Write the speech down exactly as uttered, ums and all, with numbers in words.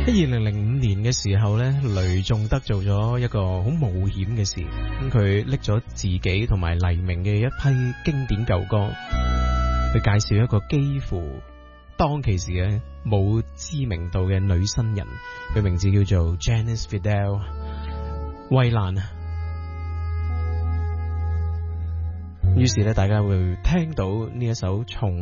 喺二零零五年嘅時候咧，雷頌德做咗一個好冒險嘅事，咁佢拎咗自己同埋黎明嘅一批經典舊歌，去介紹一個幾乎當其時嘅冇知名度嘅女新人，佢名字叫做 Janice Fidel 衛蘭啊。於是咧，大家會聽到呢一首從